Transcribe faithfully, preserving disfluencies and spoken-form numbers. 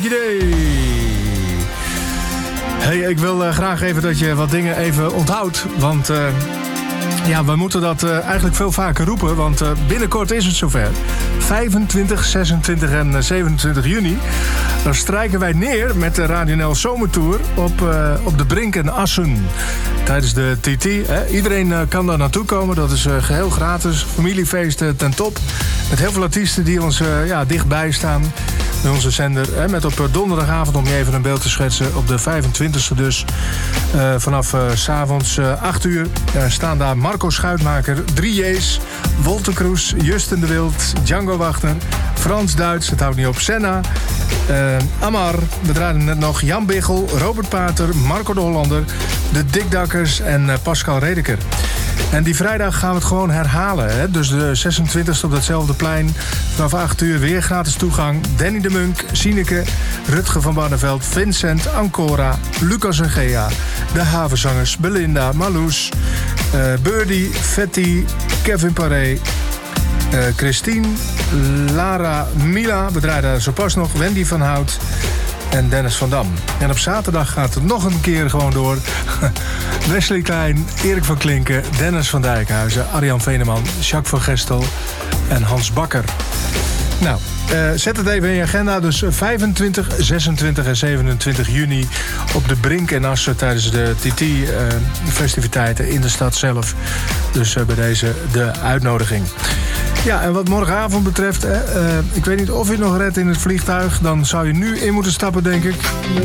Idee. Hey, ik wil uh, graag even dat je wat dingen even onthoudt. Want uh, ja, we moeten dat uh, eigenlijk veel vaker roepen. Want uh, binnenkort is het zover. vijfentwintig, zesentwintig en zevenentwintig juni. Dan strijken wij neer met de Radio N L Zomertour op, uh, op de Brink en Assen. Tijdens de T T. Hè. Iedereen uh, kan daar naartoe komen. Dat is uh, geheel gratis. Familiefeest uh, ten top. Met heel veel artiesten die ons uh, ja, dichtbij staan. Bij onze zender. Hè, met op donderdagavond, om je even een beeld te schetsen, op de vijfentwintigste dus. Uh, vanaf uh, 's avonds uh, acht uur uh, staan daar Marco Schuitmaker, drie J's, Wolter Kroes, Justin de Wild, Django Wagner, Frans Duits, het houdt niet op, Senna, uh, Amar, we draaiden net nog Jan Biggel, Robert Pater, Marco de Hollander, de Dikdakkers en uh, Pascal Redeker. En die vrijdag gaan we het gewoon herhalen. Hè? Dus de zesentwintigste op datzelfde plein. Vanaf acht uur weer gratis toegang. Danny de Munk, Sineke, Rutger van Barneveld, Vincent, Ancora, Lucas en Gea. De Havenzangers, Belinda, Marloes, uh, Birdie, Fetti, Kevin Paré, uh, Christine, Lara, Mila. We draaien daar zo pas nog. Wendy van Hout en Dennis van Dam. En op zaterdag gaat het nog een keer gewoon door. Wesley Klein, Erik van Klinken, Dennis van Dijkhuizen, Arjan Veneman, Jacques van Gestel en Hans Bakker. Nou, uh, zet het even in je agenda. Dus vijfentwintig, zesentwintig en zevenentwintig juni op de Brink en Assen tijdens de T T-festiviteiten uh, in de stad zelf. Dus uh, bij deze de uitnodiging. Ja, en wat morgenavond betreft, hè, uh, ik weet niet of je het nog redt in het vliegtuig. Dan zou je nu in moeten stappen, denk ik.